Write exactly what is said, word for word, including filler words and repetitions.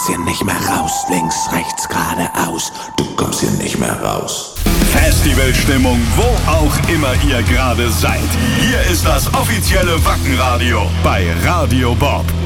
kommst hier nicht mehr raus. Links, rechts, geradeaus, du kommst hier nicht mehr raus. Festivalstimmung, wo auch immer ihr gerade seid. Hier ist das offizielle Wackenradio bei Radio Bob.